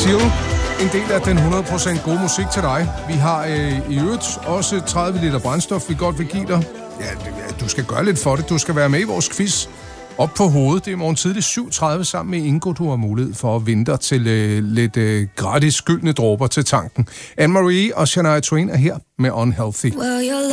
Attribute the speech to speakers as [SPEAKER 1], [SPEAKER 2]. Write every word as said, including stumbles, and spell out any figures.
[SPEAKER 1] Seal, en del af den hundrede procent gode musik til dig. Vi har øh, i øvrigt også tredive liter brændstof, vi godt vil give dig. Ja, du skal gøre lidt for det. Du skal være med i vores quiz op på hovedet. Det er i morgen tidlig syv tredive sammen med Ingo. Du har mulighed for at vinde dig til øh, lidt øh, gratis gyldne dråber til tanken. Anne-Marie og Shania Twain er her med Unhealthy.